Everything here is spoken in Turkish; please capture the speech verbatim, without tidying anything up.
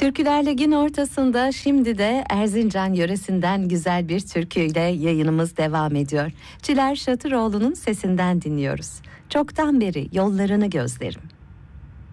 Türküler Lig'in ortasında şimdi de Erzincan yöresinden güzel bir türküyle yayınımız devam ediyor. Çınar Şatıroğlu'nun sesinden dinliyoruz. Çoktan beri yollarını gözlerim.